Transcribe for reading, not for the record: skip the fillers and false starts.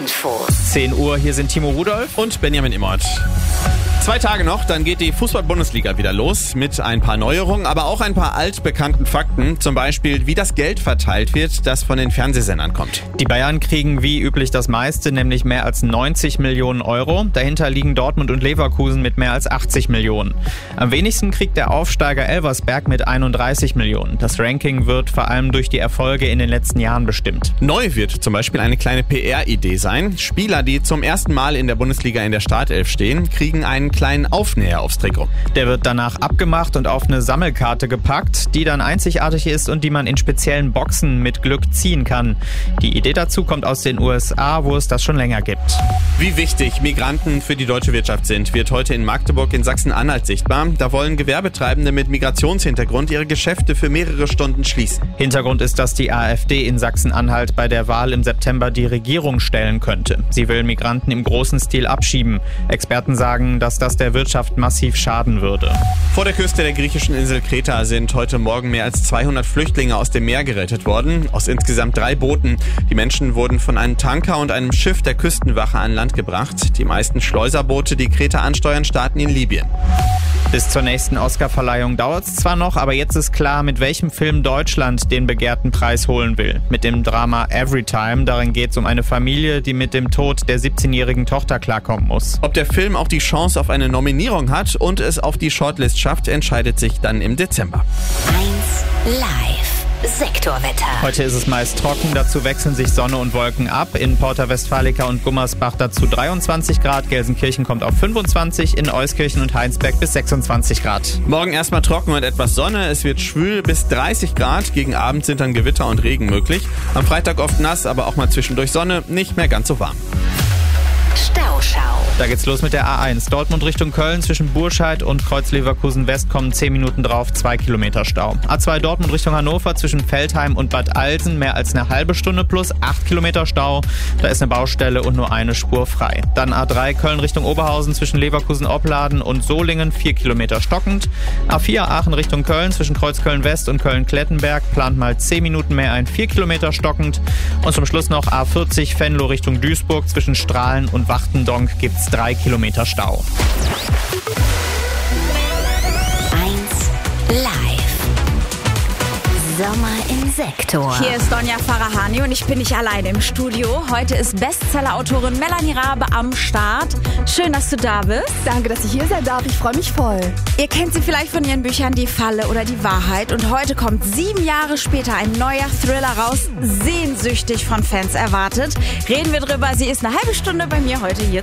Info. 10 Uhr, hier sind Timo Rudolph und Benjamin Immert. 2 Tage noch, dann geht die Fußball-Bundesliga wieder los mit ein paar Neuerungen, aber auch ein paar altbekannten Fakten. Zum Beispiel, wie das Geld verteilt wird, das von den Fernsehsendern kommt. Die Bayern kriegen wie üblich das meiste, nämlich mehr als 90 Millionen Euro. Dahinter liegen Dortmund und Leverkusen mit mehr als 80 Millionen. Am wenigsten kriegt der Aufsteiger Elversberg mit 31 Millionen. Das Ranking wird vor allem durch die Erfolge in den letzten Jahren bestimmt. Neu wird zum Beispiel eine kleine PR-Idee sein. Spieler, die zum ersten Mal in der Bundesliga in der Startelf stehen, kriegen einen kleinen Aufnäher aufs Trikot. Der wird danach abgemacht und auf eine Sammelkarte gepackt, die dann einzigartig ist und die man in speziellen Boxen mit Glück ziehen kann. Die Idee dazu kommt aus den USA, wo es das schon länger gibt. Wie wichtig Migranten für die deutsche Wirtschaft sind, wird heute in Magdeburg in Sachsen-Anhalt sichtbar. Da wollen Gewerbetreibende mit Migrationshintergrund ihre Geschäfte für mehrere Stunden schließen. Hintergrund ist, dass die AfD in Sachsen-Anhalt bei der Wahl im September die Regierung stellen könnte. Sie will Migranten im großen Stil abschieben. Experten sagen, dass das der Wirtschaft massiv schaden würde. Vor der Küste der griechischen Insel Kreta sind heute Morgen mehr als 200 Flüchtlinge aus dem Meer gerettet worden, aus insgesamt 3 Booten. Die Menschen wurden von einem Tanker und einem Schiff der Küstenwache an Land gebracht. Die meisten Schleuserboote, die Kreta ansteuern, starten in Libyen. Bis zur nächsten Oscar-Verleihung dauert es zwar noch, aber jetzt ist klar, mit welchem Film Deutschland den begehrten Preis holen will. Mit dem Drama Everytime. Darin geht es um eine Familie, die mit dem Tod der 17-jährigen Tochter klarkommen muss. Ob der Film auch die Chance auf eine Nominierung hat und es auf die Shortlist schafft, entscheidet sich dann im Dezember. 1 Live. Sektorwetter. Heute ist es meist trocken, dazu wechseln sich Sonne und Wolken ab. In Porta Westfalica und Gummersbach dazu 23 Grad, Gelsenkirchen kommt auf 25, in Euskirchen und Heinsberg bis 26 Grad. Morgen erstmal trocken und etwas Sonne, es wird schwül bis 30 Grad, gegen Abend sind dann Gewitter und Regen möglich. Am Freitag oft nass, aber auch mal zwischendurch Sonne, nicht mehr ganz so warm. Stauschau. Da geht's los mit der A1. Dortmund Richtung Köln zwischen Burscheid und Kreuz-Leverkusen West kommen 10 Minuten drauf, 2 Kilometer Stau. A2 Dortmund Richtung Hannover zwischen Veltheim und Bad Alsen mehr als eine halbe Stunde plus 8 Kilometer Stau. Da ist eine Baustelle und nur eine Spur frei. Dann A3 Köln Richtung Oberhausen zwischen Leverkusen-Opladen und Solingen 4 Kilometer stockend. A4 Aachen Richtung Köln zwischen Kreuzköln West und Köln-Klettenberg plant mal 10 Minuten mehr ein, 4 Kilometer stockend. Und zum Schluss noch A40 Venlo Richtung Duisburg zwischen Strahlen und Wachtendonk gibt's 3 Kilometer Stau. 1 Live. Sommer im Sektor. Hier ist Donja Farahani und ich bin nicht alleine im Studio. Heute ist Bestseller-Autorin Melanie Rabe am Start. Schön, dass du da bist. Danke, dass ich hier sein darf. Ich freue mich voll. Ihr kennt sie vielleicht von ihren Büchern Die Falle oder Die Wahrheit. Und heute kommt 7 Jahre später ein neuer Thriller raus, sehnsüchtig von Fans erwartet. Reden wir drüber. Sie ist eine halbe Stunde bei mir heute hier